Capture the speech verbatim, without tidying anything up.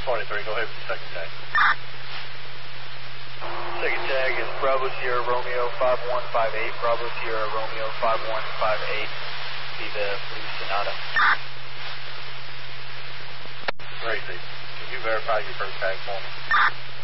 twenty-three, go ahead with the second tag. Second tag is Bravo Sierra Romeo five one five eight, Bravo Sierra Romeo five one five eight, be the Blue Sonata. Tracy, can you verify your first tag for me?